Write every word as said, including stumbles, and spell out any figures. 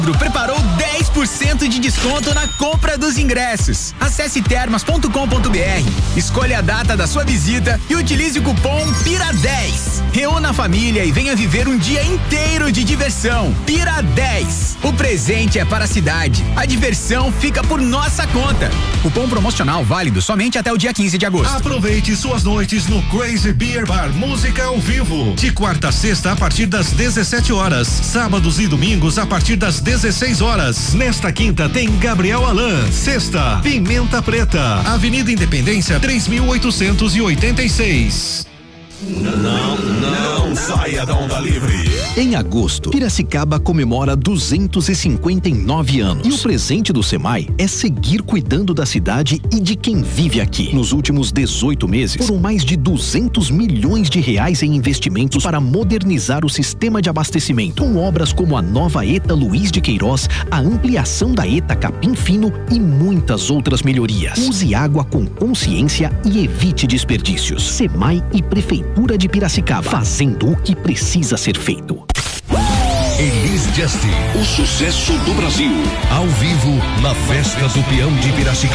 preparou dez por cento de desconto na compra dos ingressos. Acesse termas ponto com ponto br, escolha a data da sua visita e utilize o cupom Pira dez. Reúna a família e venha viver um dia inteiro de diversão. Pira dez. O presente é para a cidade. A diversão fica por nossa conta. Cupom promocional válido somente até o dia quinze de agosto. Aproveite suas noites no Crazy Beer Bar, música ao vivo. De quarta a sexta a partir das dezessete horas. Sábados e domingos a partir das dezesseis horas. Nesta quinta tem Gabriel Alan. Sexta, Pimenta Preta. Avenida Independência três mil oitocentos e oitenta e seis. Não, não saia da Onda Livre. Em agosto, Piracicaba comemora duzentos e cinquenta e nove anos. E o presente do SEMAI é seguir cuidando da cidade e de quem vive aqui. Nos últimos dezoito meses, foram mais de duzentos milhões de reais em investimentos para modernizar o sistema de abastecimento, com obras como a nova ETA Luiz de Queiroz, a ampliação da ETA Capim Fino e muitas outras melhorias. Use água com consciência e evite desperdícios. SEMAI e Prefeitura de Piracicaba, fazendo o que precisa ser feito. Elis Just, o sucesso do Brasil, ao vivo na Festa do Peão de Piracicaba.